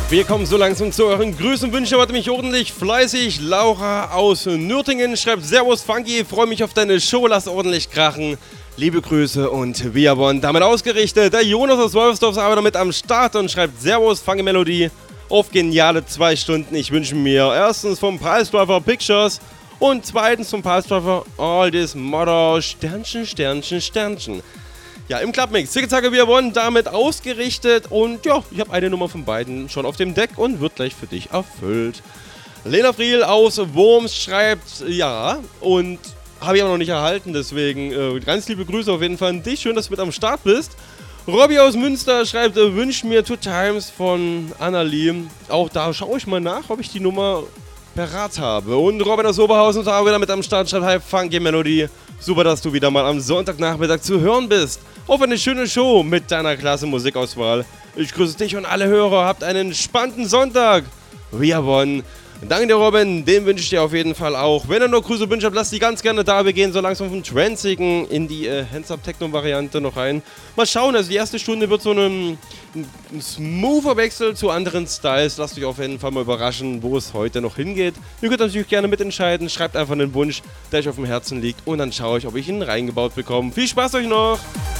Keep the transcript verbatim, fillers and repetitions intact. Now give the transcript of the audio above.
Wir kommen so langsam zu euren Grüßen und Wünschen. Warte mich ordentlich fleißig. Laura aus Nürtingen schreibt: Servus Funky, freue mich auf deine Show, lass ordentlich krachen. Liebe Grüße und Viabon. Damit ausgerichtet. Der Jonas aus Wolfsdorf ist aber damit am Start und schreibt: Servus Funky Melodie auf geniale zwei Stunden. Ich wünsche mir erstens vom Piledriver Pictures und zweitens vom Piledriver All This Mother Sternchen, Sternchen, Sternchen. Ja, im Clubmix. Zicke-Zacke, wir wollen damit ausgerichtet und ja, ich habe eine Nummer von beiden schon auf dem Deck und wird gleich für dich erfüllt. Lena Friel aus Worms schreibt: Ja, und habe ich aber noch nicht erhalten, deswegen äh, ganz liebe Grüße auf jeden Fall an dich. Schön, dass du mit am Start bist. Robby aus Münster schreibt: äh, Wünsch mir Two Times von Annalie. Auch da schaue ich mal nach, ob ich die Nummer parat habe. Und Robin aus Oberhausen ist auch wieder mit am Start, schreibt: Hi Funky Melodie. Super, dass du wieder mal am Sonntagnachmittag zu hören bist. Auf eine schöne Show mit deiner klasse Musikauswahl. Ich grüße dich und alle Hörer. Habt einen entspannten Sonntag. Wir wollen. Danke dir, Robin. Den wünsche ich dir auf jeden Fall auch. Wenn ihr noch Grüße wünscht, lasst die ganz gerne da. Wir gehen so langsam vom Transigen in die äh, Hands-Up-Techno-Variante noch rein. Mal schauen, also die erste Stunde wird so ein, ein smoother Wechsel zu anderen Styles. Lasst euch auf jeden Fall mal überraschen, wo es heute noch hingeht. Ihr könnt natürlich gerne mitentscheiden. Schreibt einfach einen Wunsch, der euch auf dem Herzen liegt. Und dann schaue ich, ob ich ihn reingebaut bekomme. Viel Spaß euch noch!